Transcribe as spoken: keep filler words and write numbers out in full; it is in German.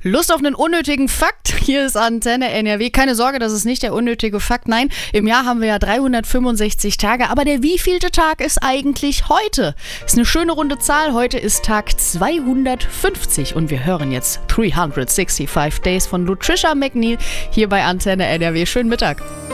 Lust auf einen unnötigen Fakt? Hier ist Antenne N R W. Keine Sorge, das ist nicht der unnötige Fakt. Nein, im Jahr haben wir ja dreihundertfünfundsechzig Tage. Aber der wievielte Tag ist eigentlich heute? Ist eine schöne runde Zahl. Heute ist Tag zweihundertfünfzig. Und wir hören jetzt dreihundertfünfundsechzig Days von Lutricia McNeil hier bei Antenne N R W. Schönen Mittag.